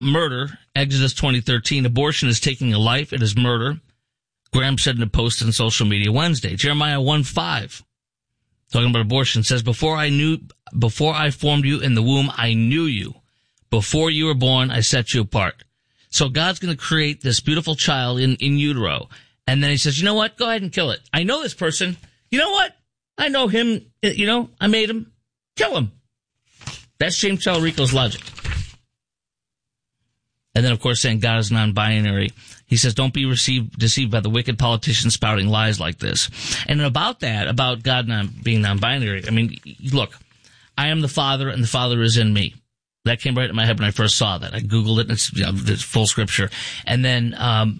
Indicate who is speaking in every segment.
Speaker 1: murder, Exodus 20:13. Abortion is taking a life. It is murder. Graham said in a post on social media Wednesday. Jeremiah 1:5, talking about abortion, says, Before I formed you in the womb, I knew you. Before you were born, I set you apart. So God's going to create this beautiful child in utero. And then he says, you know what? Go ahead and kill it. I know this person. You know what? I know him. I made him. Kill him. That's James Tallarico's logic. And then, of course, saying God is non-binary. He says, don't be deceived by the wicked politicians spouting lies like this. And about God being non-binary, I mean, look, I am the Father and the Father is in me. That came right in my head when I first saw that. I Googled it, and it's full scripture. And then, I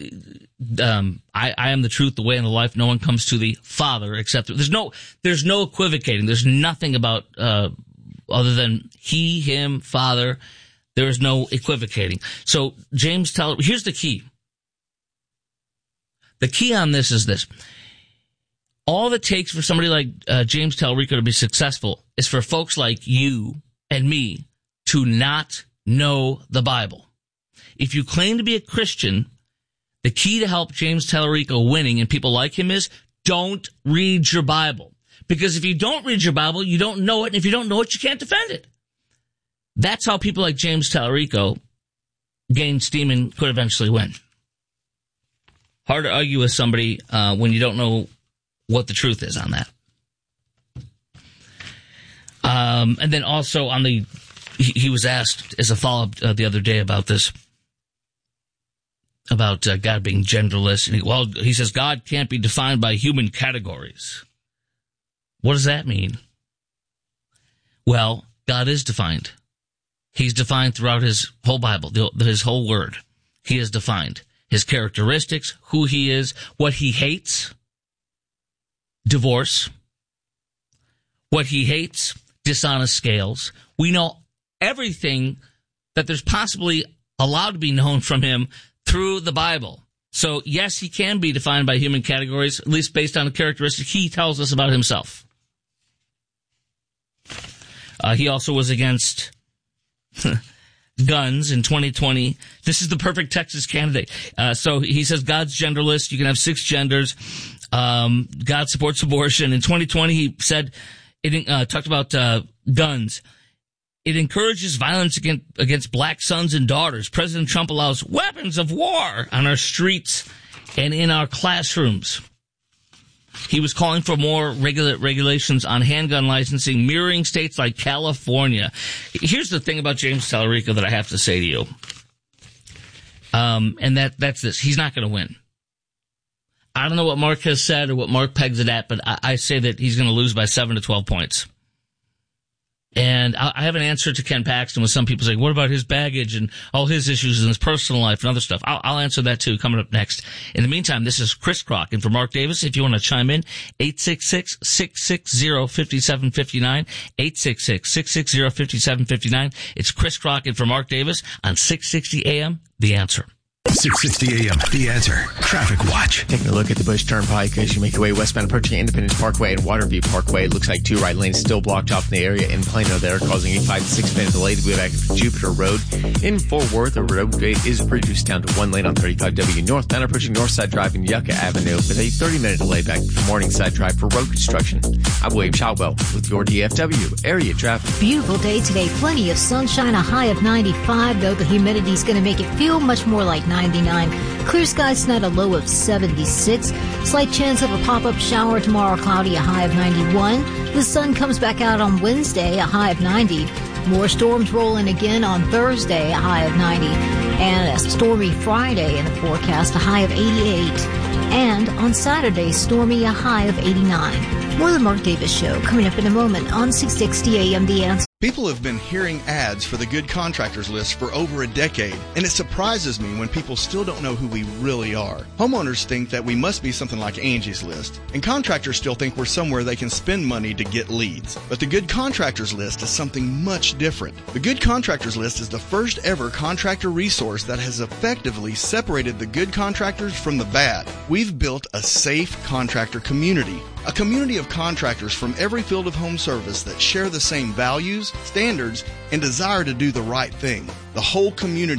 Speaker 1: am the truth, the way, and the life. No one comes to the Father except there's no equivocating. There's nothing about other than He, Him, Father. There is no equivocating. So here's the key. The key on this is this. All it takes for somebody like James Tallarico to be successful is for folks like you and me to not know the Bible. If you claim to be a Christian, the key to help James Tallarico winning and people like him is don't read your Bible. Because if you don't read your Bible, you don't know it. And if you don't know it, you can't defend it. That's how people like James Tallarico gain steam and could eventually win. Hard to argue with somebody when you don't know what the truth is on that. And then also he was asked as a follow-up the other day about this, about God being genderless. And he says God can't be defined by human categories. What does that mean? Well, God is defined. He's defined throughout his whole Bible, his whole word. He is defined. His characteristics, who he is, what he hates, divorce. What he hates, dishonest scales. We know everything that there's possibly allowed to be known from him through the Bible. So, yes, he can be defined by human categories, at least based on the characteristics he tells us about himself. He also was against guns in 2020. This is the perfect Texas candidate. So he says God's genderless. You can have 6 genders. God supports abortion. In 2020, he said, talked about guns. It encourages violence against black sons and daughters. President Trump allows weapons of war on our streets and in our classrooms. He was calling for more regulations on handgun licensing, mirroring states like California. Here's the thing about James Tallarico that I have to say to you. And that's this. He's not going to win. I don't know what Mark has said or what Mark pegs it at, but I say that he's going to lose by 7 to 12 points. And I have an answer to Ken Paxton with some people saying, what about his baggage and all his issues in his personal life and other stuff? I'll answer that too coming up next. In the meantime, this is Chris Crock. And for Mark Davis, if you want to chime in, 866-660-5759, 866-660-5759. It's Chris Crock and for Mark Davis on 660 AM, The Answer.
Speaker 2: 660 AM, The Answer. Traffic Watch.
Speaker 3: Taking a look at the Bush Turnpike as you make your way westbound approaching Independence Parkway and Waterview Parkway. It looks like 2 right lanes still blocked off in the area in Plano there, causing a 5 to 6 minute delay to be back to Jupiter Road. In Fort Worth, the roadway is reduced down to 1 lane on 35W northbound approaching Northside Drive and Yucca Avenue with a 30-minute delay back to Morningside Drive for road construction. I'm William Shotwell with your DFW area traffic.
Speaker 4: Beautiful day today. Plenty of sunshine, a high of 95, though the humidity is going to make it feel much more like 99. Clear skies tonight, a low of 76. Slight chance of a pop-up shower tomorrow, cloudy, a high of 91. The sun comes back out on Wednesday, a high of 90. More storms rolling again on Thursday, a high of 90. And a stormy Friday in the forecast, a high of 88. And on Saturday, stormy, a high of 89. More of the Mark Davis Show coming up in a moment on 660 AM The Answer.
Speaker 5: People have been hearing ads for the Good Contractors List for over a decade, and it surprises me when people still don't know who we really are. Homeowners think that we must be something like Angie's List, and contractors still think we're somewhere they can spend money to get leads. But the Good Contractors List is something much different. The Good Contractors List is the first ever contractor resource that has effectively separated the good contractors from the bad. We've built a safe contractor community A community of contractors from every field of home service that share the same values, standards, and desire to do the right thing. The whole community